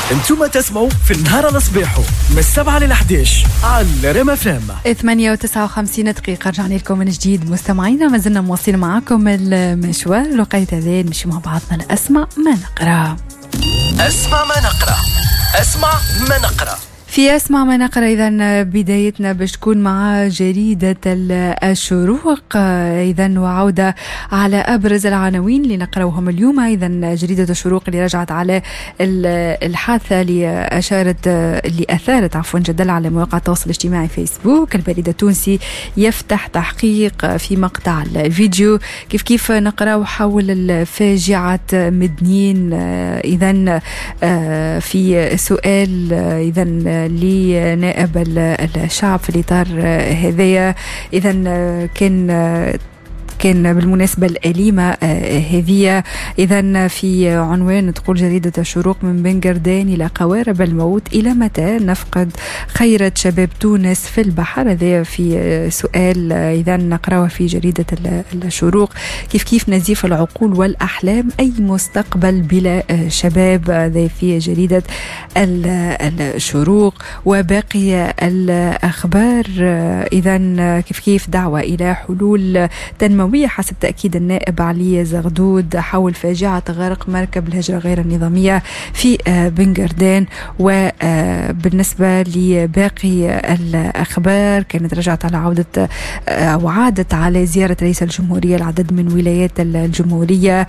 انتم تسمعوا في النهار الصباحو من 7 ل 11 على ريم اف ام 8:59 دقيقة. رجعنا لكم من جديد مستمعينا، ما زلنا مواصلين معاكم المشوار. لقيت هذين نمشي مع بعضنا لأسمع ما نقرأ. اسمع ما نقرأ، اسمع ما نقرأ. في أسمع ما نقرأ إذن بدايتنا باش تكون مع جريدة الشروق إذن، وعودة على أبرز العناوين اللي نقرأوهم اليوم. إذن جريدة الشروق اللي رجعت على الحادثة اللي أثارت جدل على مواقع التواصل الاجتماعي فيسبوك. البريد التونسي يفتح تحقيق في مقطع الفيديو. كيف نقرأ حول الفاجعة مدنين إذن في سؤال إذن لنائب الشعب في الإطار هذايا. إذن كان بالمناسبة الأليمة هذه. إذن في عنوان تقول جريدة الشروق: من بن قردان إلى قوارب الموت، إلى متى نفقد خيرة شباب تونس في البحر؟ هذا في سؤال إذن نقرأه في جريدة الشروق. كيف نزيف العقول والأحلام، أي مستقبل بلا شباب؟ هذا في جريدة الشروق. وباقي الأخبار إذن كيف دعوة إلى حلول تنموية حسب تأكيد النائب علي زغدود حول فاجعة غرق مركب الهجرة غير النظامية في بن قردان. وبالنسبة لباقي الأخبار كانت رجعت على عادت على زيارة رئيس الجمهورية العدد من ولايات الجمهورية،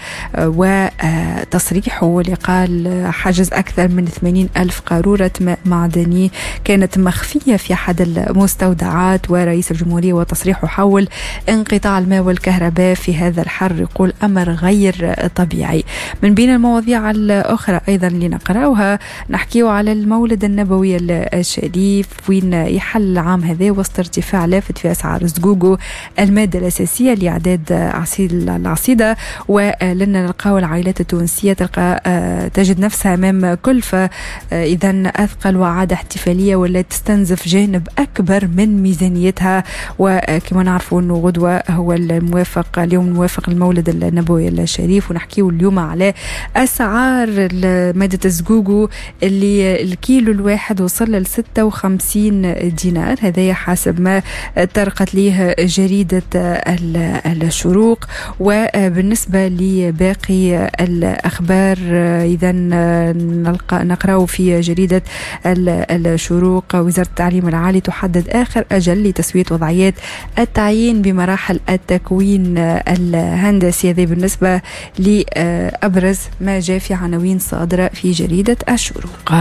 وتصريحه اللي قال حجز أكثر من 80,000 قارورة ماء معدني كانت مخفية في أحد المستودعات. ورئيس الجمهورية وتصريحه حول انقطاع الماء والكهرباء في هذا الحر يقول أمر غير طبيعي. من بين المواضيع الأخرى أيضا اللي نقرأوها نحكيه على المولد النبوي الشريف، وين يحل العام هذا وسط ارتفاع لافت في أسعار الزقوق المادة الأساسية لإعداد العصيدة. ولن نلقاو العائلات التونسية تجد نفسها أمام كلفة إذن أثقل وعادة احتفالية ولا تستنزف جانب أكبر من ميزانيتها. وكما نعرفوا أنه غدوة هو اليوم موافق المولد النبوي الشريف، ونحكيه اليوم على أسعار مادة الزقوق اللي الكيلو الواحد وصل ل 56 دينار. هذا حسب ما طرقت ليه جريدة الشروق. وبالنسبة لباقي الأخبار إذا نقرأ في جريدة الشروق: وزارة التعليم العالي تحدد آخر أجل لتسوية وضعيات التعيين بمراحل التكوين الهندسي. هذه بالنسبة لأبرز ما جاء في عناوين صادرة في جريدة الشروق.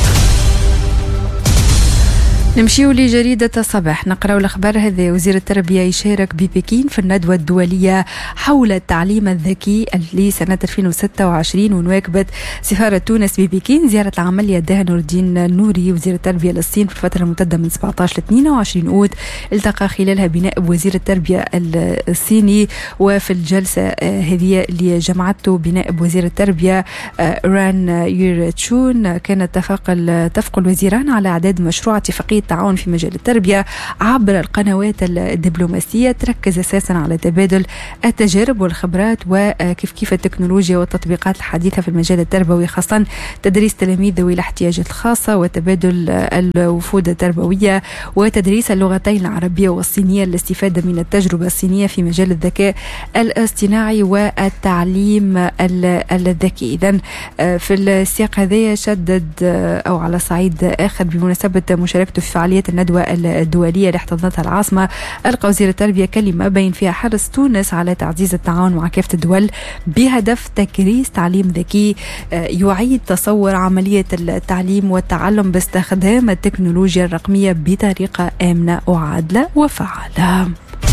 نمشيو لجريدة الصباح نقرأ الأخبار هذه: وزير التربية يشارك ببكين في الندوة الدولية حول التعليم الذكي لسنة 2026. ونواكبت سفارة تونس ببكين زيارة العمل يدها نور الدين النوري وزير التربية للصين في الفترة الممتدة من 17 ل 22 أوت. التقى خلالها بنائب وزير التربية الصيني. وفي الجلسة هذه اللي جمعته بنائب وزير التربية ران يورتشون كان اتفق الوزيران على إعداد مشروع اتفاقية التعاون في مجال التربية عبر القنوات الدبلوماسية تركز أساسا على تبادل التجارب والخبرات وكيف التكنولوجيا والتطبيقات الحديثة في المجال التربوي، خاصة تدريس تلاميذ ذوي الاحتياجات الخاصة وتبادل الوفود التربوية وتدريس اللغتين العربية والصينية للاستفادة من التجربة الصينية في مجال الذكاء الاصطناعي والتعليم الذكي. إذن في السياق هذا شدد أو على صعيد آخر بمناسبة مشاركته في فعالية الندوة الدولية اللي احتضنتها العاصمة، ألقى وزير التربية كلمة بين فيها حرص تونس على تعزيز التعاون مع كافة الدول بهدف تكريس تعليم ذكي يعيد تصور عملية التعليم والتعلم باستخدام التكنولوجيا الرقمية بطريقة آمنة وعادلة وفعالة.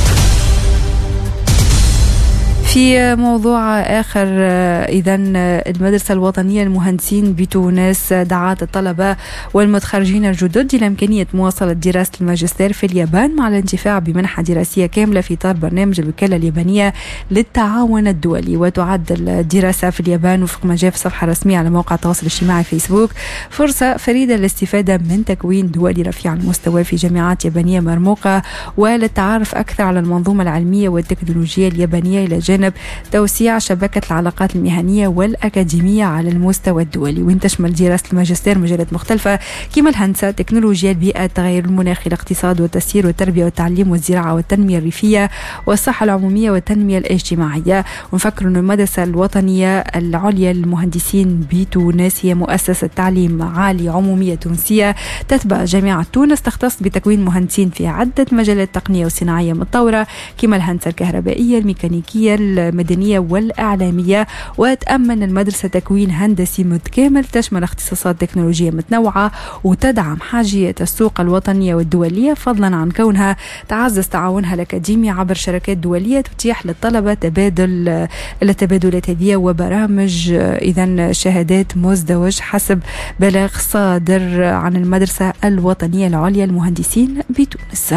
في موضوع آخر إذن المدرسة الوطنية للمهندسين بتونس دعت الطلبة والمتخرجين الجدد إلى إمكانية مواصلة دراسة الماجستير في اليابان مع الانتفاع بمنحة دراسية كاملة في إطار برنامج الوكالة اليابانية للتعاون الدولي. وتعد الدراسة في اليابان وفق ما جاء في الصفحة الرسمية على موقع التواصل الاجتماعي فيسبوك فرصة فريدة للاستفادة من تكوين دولي رفيع المستوى في جامعات يابانية مرموقة وللتعرف أكثر على المنظومة العلمية والتكنولوجية اليابانية إلى جانب بجانب توسيع شبكة العلاقات المهنية والأكاديمية على المستوى الدولي، وين تشمل دراسة الماجستير مجالات مختلفة كما الهندسة، تكنولوجيا البيئة، التغير المناخي، الاقتصاد والتسيير والتربية والتعليم والزراعة والتنمية الريفية والصحة العمومية والتنمية الاجتماعية. ونفكر أن المدرسة الوطنية العليا للمهندسين بتونس هي مؤسسة تعليم عالي عمومية تونسية تتبع جامعة تونس، تختص بتكوين مهندسين في عدة مجالات تقنية وصناعية متطورة كما الهندسة الكهربائية، الميكانيكية، المدنية والإعلامية. وتأمن المدرسة تكوين هندسي متكامل تشمل اختصاصات تكنولوجية متنوعة وتدعم حاجيات السوق الوطنية والدولية، فضلا عن كونها تعزز تعاونها الأكاديمي عبر شركات دولية تتيح للطلبة التبادلات هذه وبرامج إذن شهادات مزدوج حسب بلاغ صادر عن المدرسة الوطنية العليا للمهندسين بتونس.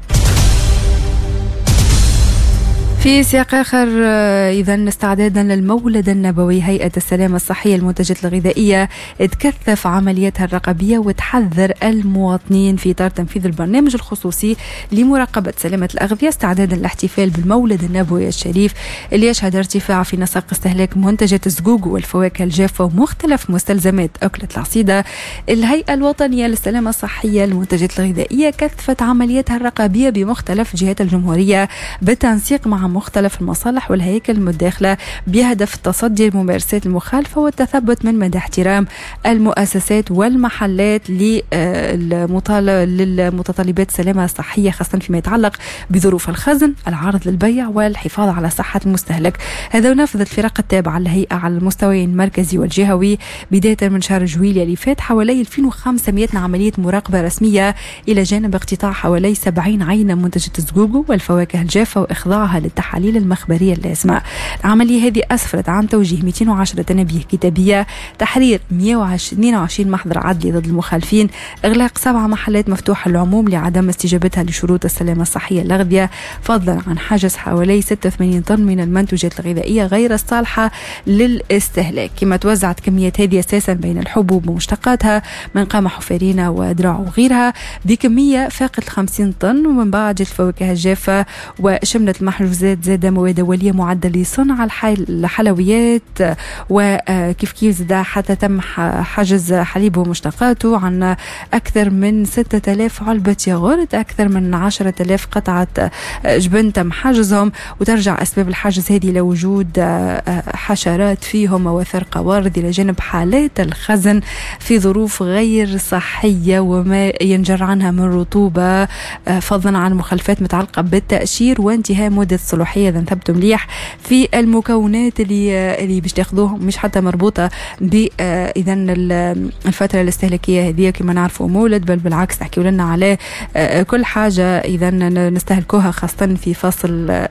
في سياق آخر، إذن استعدادا للمولد النبوي، هيئة السلامة الصحية المنتجات الغذائية تكثف عملياتها الرقابية وتحذر المواطنين في إطار تنفيذ البرنامج الخصوصي لمراقبة سلامة الأغذية استعدادا للاحتفال بالمولد النبوي الشريف اللي يشهد ارتفاع في نسق استهلاك منتجات الزقوق والفواكه الجافة ومختلف مستلزمات أكلة العصيدة. الهيئة الوطنية للسلامة الصحية المنتجات الغذائية كثفت عملياتها الرقابية بمختلف جهات الجمهورية بالتنسيق مع مختلف المصالح والهياكل المتداخلة بهدف التصدي للممارسات المخالفة والتثبت من مدى احترام المؤسسات والمحلات للمتطلبات السلامة الصحية، خاصة فيما يتعلق بظروف الخزن، العرض للبيع والحفاظ على صحة المستهلك. هذا ونفذت الفرق التابعة للهيئة على المستويين المركزي والجهوي بداية من شهر جويلية اللي فات حوالي 2500 عملية مراقبة رسمية إلى جانب اقتطاع حوالي 70 عينة منتجات الزقوق والفواكه الجافة وإخضاعها للتحاليل المخبرية اللازمة. العملية هذه أسفرت عن توجيه 210 تنبيه كتابية، تحرير 122 محضر عدلي ضد المخالفين، إغلاق 7 محلات مفتوحة للعموم لعدم استجابتها لشروط السلامة الصحية الأغذية، فضلا عن حجز حوالي 86 طن من المنتوجات الغذائية غير الصالحة للاستهلاك. كما توزعت كميات هذه أساسا بين الحبوب ومشتقاتها من قمح وفارينة وذراع وغيرها بكمية فاقت 50 طن، ومن بعد الفواكه الجافة وشملت المحجوزات زاد مواد أولية معدة لصنع الحلويات، وكيف زاد حتى تم حجز حليب ومشتقاته عن أكثر من 6000 علبة ياغورت، أكثر من 10,000 قطعة جبن تم حجزهم. وترجع أسباب الحجز هذه لوجود حشرات فيهم ووثر قوارض إلى جانب حالات الخزن في ظروف غير صحية وما ينجر عنها من رطوبة، فضلا عن مخالفات متعلقة بالتأشير وانتهاء مدة الصلاحية إذا ثبتوا مليح في المكونات اللي باش تاخذوهم مش حتى مربوطة بإذن الفترة الاستهلاكية هذه كما نعرفوا مولد، بل بالعكس تحكي لنا على كل حاجة إذا نستهلكوها خاصة في فصل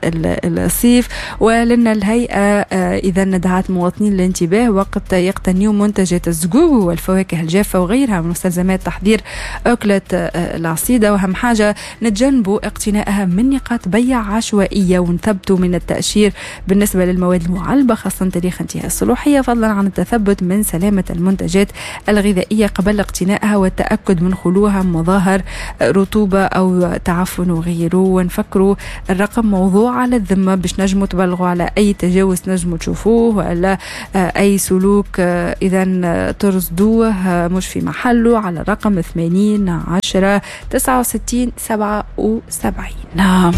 الصيف. ولنا الهيئة إذا دعت مواطنين للانتباه وقت يقتنيوا منتجات الزقوق والفواكه الجافة وغيرها من مستلزمات تحضير أكلة العصيدة، وأهم حاجة نتجنبوا اقتنائها من نقاط بيع عشوائية ونثبتوا من التأشير بالنسبة للمواد المعلبة خاصة تاريخ انتهاء الصلاحية، فضلا عن التثبت من سلامة المنتجات الغذائية قبل اقتنائها والتأكد من خلوها مظاهر رطوبة أو تعفن وغيره. ونفكروا الرقم موضوع على الذمة باش نجموا تبلغوا على أي تجاوز نجموا تشوفوه ولا أي سلوك إذا ترصدوه مش في محله على الرقم 80 10 69 77. نعم.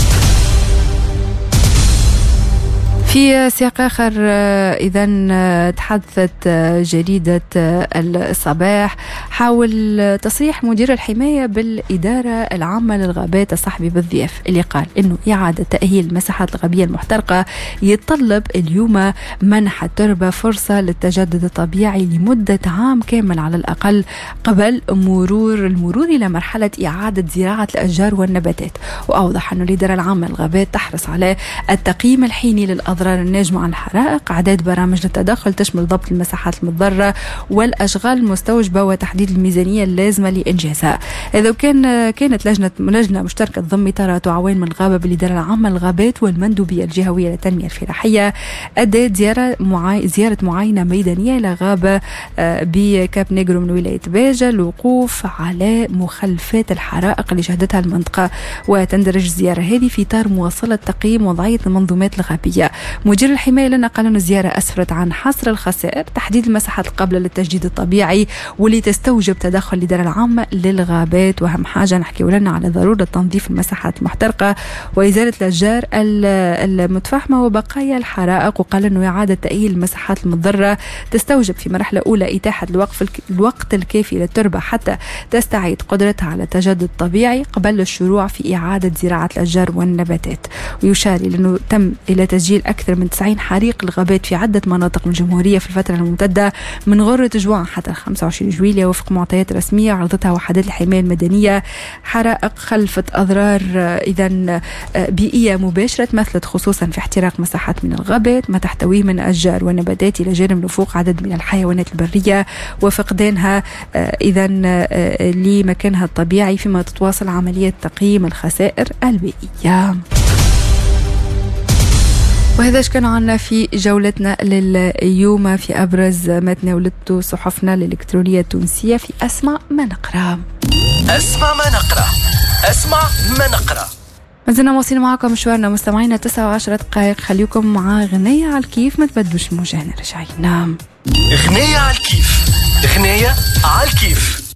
في سياق آخر إذن تحدثت جريدة الصباح حول تصريح مدير الحماية بالإدارة العامة للغابات الصحبي بالضياف اللي قال إنه إعادة تأهيل المساحات الغابية المحترقة يتطلب اليوم منح التربة فرصة للتجدد الطبيعي لمدة عام كامل على الأقل قبل المرور إلى مرحلة إعادة زراعة الأشجار والنباتات. وأوضح أن الإدارة العامة للغابات تحرص على التقييم الحيني للأضرار الناجمة عن الحرائق، إعداد برامج للتدخل تشمل ضبط المساحات المتضررة والأشغال المستوجبة وتحديد الميزانية اللازمة لإنجازها. إذا كانت لجنة مشتركة تضم إطارات وعوين من الغابة بالإدارة العامة للغابات والمندوبية الجهوية للتنمية الفلاحية، أدت زيارة معاينة ميدانية إلى غابة بكاب نيغرو من ولاية باجة للوقوف على مخلفات الحرائق اللي شهدتها المنطقة. وتندرج الزيارة هذه في إطار مواصلة تقييم وضعية المنظومات الغابية. مدير الحماية لنا قال أن الزيارة أسفرت عن حصر الخسائر، تحديد المساحات القابلة للتجديد الطبيعي واللي تستوجب تدخل الإدارة العامة للغابات، وأهم حاجة نحكي لنا على ضرورة تنظيف المساحات المحترقة وإزالة الأشجار المتفاحمة وبقايا الحرائق. وقال أنه إعادة تأهيل المساحات المضرة تستوجب في مرحلة أولى إتاحة الوقت الكافي للتربة حتى تستعيد قدرتها على التجدد الطبيعي قبل الشروع في إعادة زراعة الأشجار والنباتات. ويشار إلى أنه تم إلى تسجيل أكثر من 90 حريق الغابات في عدة مناطق من الجمهورية في الفترة الممتدة من غرة جوان حتى 25 جويلية وفق معطيات رسمية عرضتها وحدات الحماية المدنية. حرائق خلفت أضرار إذن بيئية مباشرة تمثلت خصوصا في احتراق مساحات من الغابات ما تحتويه من أشجار ونباتات إلى جانب نفوق عدد من الحيوانات البرية وفقدانها إذن لمكانها الطبيعي، فيما تتواصل عملية تقييم الخسائر البيئية. وهذا كان عنا في جولتنا لليوم في أبرز ما تناولته صحفنا الإلكترونية التونسية في أسمع ما نقرأ. أسمع ما نقرأ، أسمع ما نقرأ. مازلنا واصلين معكم مشوارنا مستمعينا 9 و10 دقائق. خليكم مع غنية على الكيف، ما تبدوش الموجة، هنا رجعينا غنية على الكيف، غنية على الكيف.